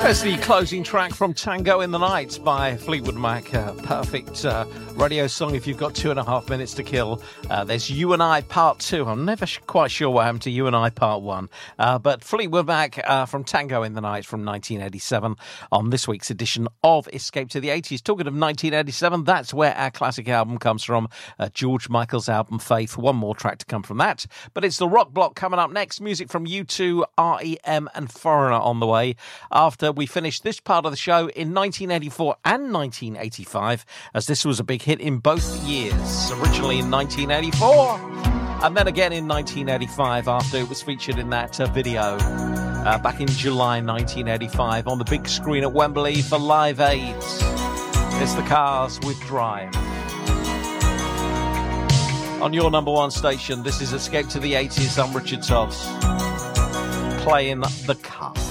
There's the closing track from Tango in the Night by Fleetwood Mac. Perfect radio song if you've got 2.5 minutes to kill. There's You and I Part 2. I'm never quite sure what happened to You and I Part 1. But Fleetwood Mac from Tango in the Night from 1987 on this week's edition of Escape to the 80s. Talking of 1987, that's where our classic album comes from. George Michael's album Faith. One more track to come from that. But it's the Rock Block coming up next. Music from U2, R.E.M. and Foreigner on the way. After we finished this part of the show in 1984 and 1985, as this was a big hit in both years. Originally in 1984, and then again in 1985 after it was featured in that video back in July 1985 on the big screen at Wembley for Live Aid. It's the Cars with Drive. On your number one station, this is Escape to the 80s. I'm Richard Todd's playing the Cars.